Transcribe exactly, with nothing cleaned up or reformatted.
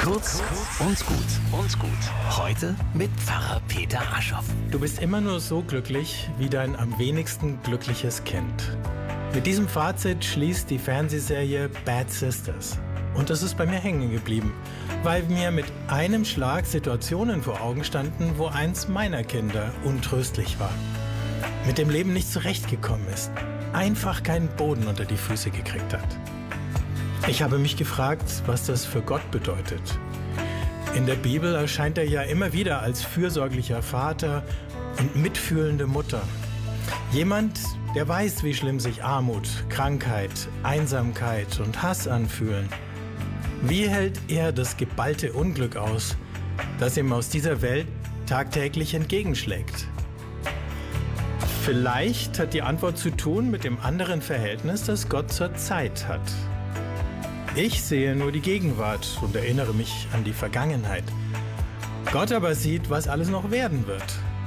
Kurz und gut und gut. Heute mit Pfarrer Peter Aschoff. Du bist immer nur so glücklich wie dein am wenigsten glückliches Kind. Mit diesem Fazit schließt die Fernsehserie Bad Sisters. Und das ist bei mir hängen geblieben, weil mir mit einem Schlag Situationen vor Augen standen, wo eins meiner Kinder untröstlich war. Mit dem Leben nicht zurechtgekommen ist, einfach keinen Boden unter die Füße gekriegt hat. Ich habe mich gefragt, was das für Gott bedeutet. In der Bibel erscheint er ja immer wieder als fürsorglicher Vater und mitfühlende Mutter. Jemand, der weiß, wie schlimm sich Armut, Krankheit, Einsamkeit und Hass anfühlen. Wie hält er das geballte Unglück aus, das ihm aus dieser Welt tagtäglich entgegenschlägt? Vielleicht hat die Antwort zu tun mit dem anderen Verhältnis, das Gott zur Zeit hat. Ich sehe nur die Gegenwart und erinnere mich an die Vergangenheit. Gott aber sieht, was alles noch werden wird.